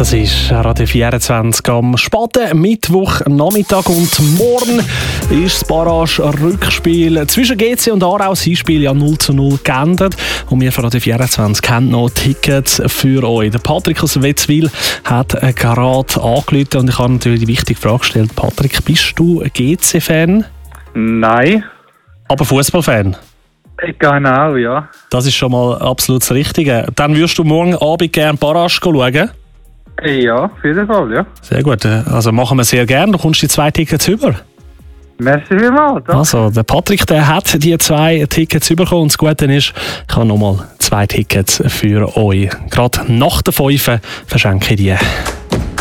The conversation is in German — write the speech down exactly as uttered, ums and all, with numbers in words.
Das ist Radio vierundzwanzig am späten Mittwochnachmittag und morgen ist das Barrage-Rückspiel zwischen G C und Aarau. Das Hinspiel ja null zu null geendet und wir von Radio vierundzwanzig haben noch Tickets für euch. Der Patrick aus Wetzwil hat gerade angerufen und ich habe natürlich die wichtige Frage gestellt. Patrick, bist du G C-Fan? Nein. Aber Fußballfan? Genau, ja. Das ist schon mal absolut das Richtige. Dann würdest du morgen Abend gerne Barrage schauen? Ja, auf jeden Fall, ja. Sehr gut, also machen wir sehr gerne. Du kommst die zwei Tickets über. Merci vielmals. Also, der Patrick, der hat die zwei Tickets bekommen und das Gute ist, ich habe nochmal zwei Tickets für euch. Gerade nach der fünf verschenke ich die.